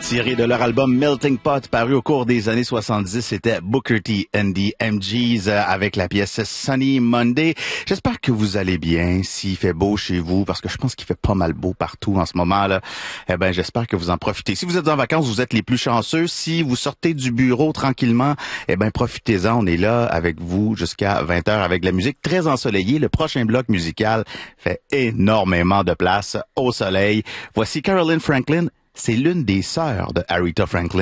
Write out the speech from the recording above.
Tiré de leur album Melting Pot, paru au cours des années 70, c'était Booker T and the MGs avec la pièce Sunny Monday. J'espère que vous allez bien, s'il fait beau chez vous, parce que je pense qu'il fait pas mal beau partout en ce moment-là. Eh ben, j'espère que vous en profitez. Si vous êtes en vacances, vous êtes les plus chanceux. Si vous sortez du bureau tranquillement, eh ben, profitez-en. On est là avec vous jusqu'à 20h avec de la musique très ensoleillée. Le prochain bloc musical fait énormément de place au soleil. Voici Caroline Franklin. C'est l'une des sœurs de Aretha Franklin.